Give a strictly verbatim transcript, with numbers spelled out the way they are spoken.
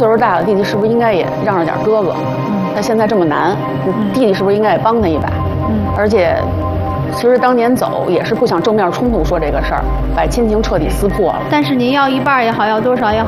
岁数大了，弟弟是不是应该也让着点哥哥？嗯，他现在这么难，弟弟是不是应该也帮他一把？嗯，而且。其实当年走也是不想正面冲突说这个事儿，把亲情彻底撕破了。 但是您要一半也好，要多少也好，